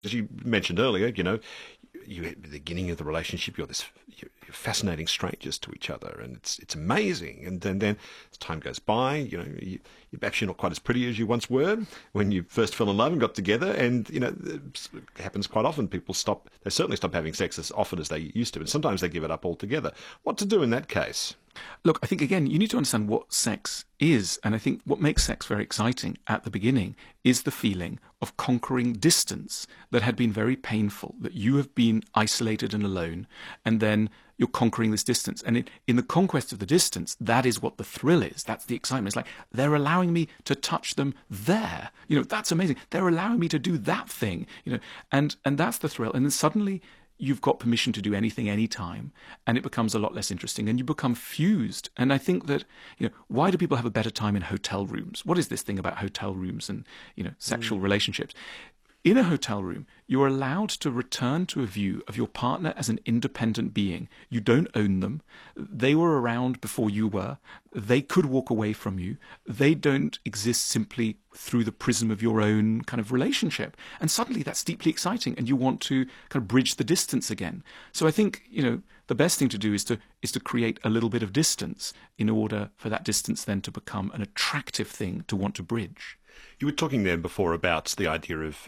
As you mentioned earlier, you at the beginning of the relationship, you're fascinating strangers to each other, and it's amazing. And then as time goes by, you're actually not quite as pretty as you once were when you first fell in love and got together. And it happens quite often. People stop. They certainly stop having sex as often as they used to, and sometimes they give it up altogether. What to do in that case? Look, I think, again, you need to understand what sex is. And I think what makes sex very exciting at the beginning is the feeling of conquering distance that had been very painful, that you have been isolated and alone, and then you're conquering this distance. And in the conquest of the distance, that is what the thrill is. That's the excitement. It's like, they're allowing me to touch them there. That's amazing. They're allowing me to do that thing, and that's the thrill. And then suddenly you've got permission to do anything, anytime, and it becomes a lot less interesting, and you become fused. And I think that, why do people have a better time in hotel rooms? What is this thing about hotel rooms and, sexual relationships? In a hotel room, you're allowed to return to a view of your partner as an independent being. You don't own them. They were around before you were. They could walk away from you. They don't exist simply through the prism of your own kind of relationship. And suddenly that's deeply exciting, and you want to kind of bridge the distance again. So I think, the best thing to do is to create a little bit of distance in order for that distance then to become an attractive thing to want to bridge. You were talking there before about the idea of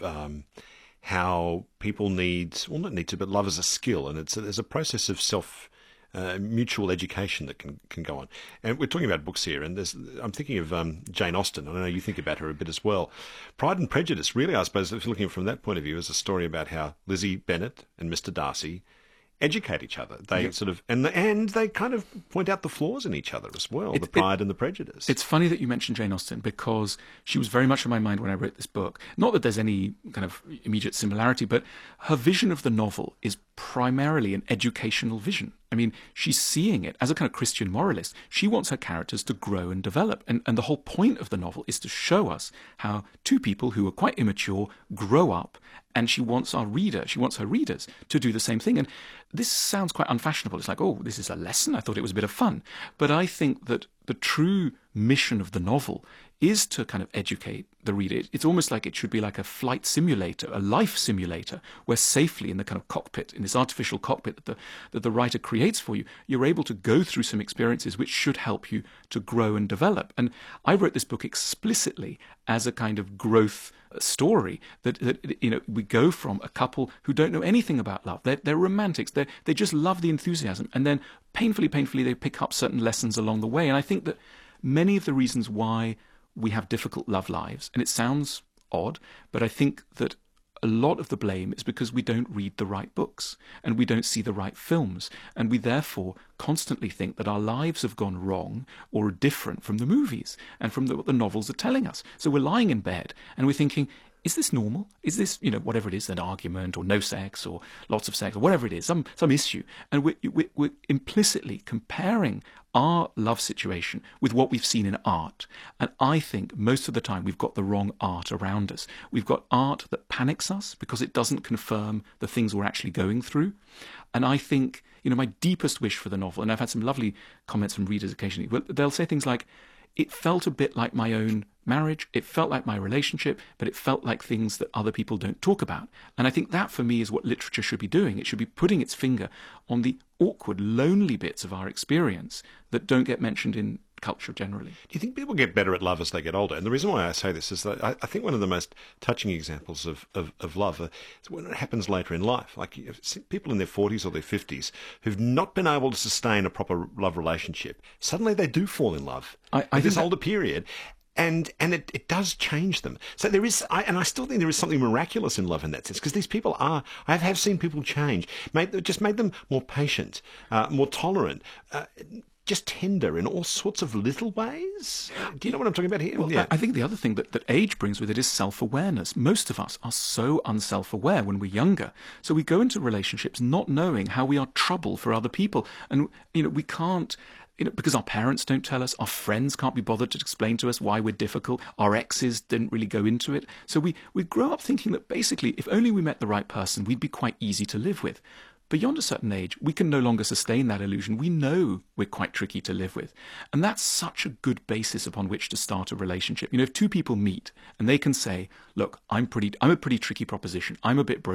how people not need to, but love is a skill, and there's a process of mutual education that can go on. And we're talking about books here, and I'm thinking of Jane Austen. I know you think about her a bit as well. Pride and Prejudice, really, I suppose, if you're looking from that point of view, is a story about how Lizzie Bennet and Mr. Darcy educate each other. They sort of and they kind of point out the flaws in each other as well, the pride and the prejudice. It's funny that you mentioned Jane Austen, because she was very much on my mind when I wrote this book. Not that there's any kind of immediate similarity, but her vision of the novel is primarily an educational vision. I mean, she's seeing it as a kind of Christian moralist. She wants her characters to grow and develop. And the whole point of the novel is to show us how two people who are quite immature grow up, and she wants her readers to do the same thing. And this sounds quite unfashionable. It's like, oh, this is a lesson. I thought it was a bit of fun. But I think that the true mission of the novel is to kind of educate the reader. It's almost like it should be like a flight simulator, a life simulator, where safely in the kind of cockpit, in this artificial cockpit that the writer creates for you, you're able to go through some experiences which should help you to grow and develop. And I wrote this book explicitly as a kind of growth story that we go from a couple who don't know anything about love. They're romantics. They just love the enthusiasm, and then painfully they pick up certain lessons along the way. And I think that many of the reasons why we have difficult love lives, and it sounds odd, but I think that a lot of the blame is because we don't read the right books and we don't see the right films, and we therefore constantly think that our lives have gone wrong or are different from the movies and from what the novels are telling us. So we're lying in bed and we're thinking, is this normal? Is this, whatever it is, an argument or no sex or lots of sex or whatever it is, some issue? And we're implicitly comparing our love situation with what we've seen in art. And I think most of the time we've got the wrong art around us. We've got art that panics us because it doesn't confirm the things we're actually going through. And I think, my deepest wish for the novel, and I've had some lovely comments from readers occasionally, they'll say things like, it felt a bit like my own marriage, it felt like my relationship, but it felt like things that other people don't talk about. And I think that, for me, is what literature should be doing. It should be putting its finger on the awkward, lonely bits of our experience that don't get mentioned in culture generally. Do you think people get better at love as they get older? And the reason why I say this is that I think one of the most touching examples of love is when it happens later in life. Like people in their 40s or their 50s who've not been able to sustain a proper love relationship, suddenly they do fall in love in this older period. And it does change them. So there is, and I still think there is something miraculous in love in that sense, because these people I have seen people change, just made them more patient, more tolerant, just tender in all sorts of little ways. Do you know what I'm talking about here? Well, yeah. I think the other thing that age brings with it is self-awareness. Most of us are so unself-aware when we're younger. So we go into relationships not knowing how we are trouble for other people. And, we can't... because our parents don't tell us, our friends can't be bothered to explain to us why we're difficult, our exes didn't really go into it. So we grow up thinking that basically, if only we met the right person, we'd be quite easy to live with. beyond a certain age, we can no longer sustain that illusion. We know we're quite tricky to live with. And that's such a good basis upon which to start a relationship. If two people meet and they can say, look, I'm a pretty tricky proposition. I'm a bit broken.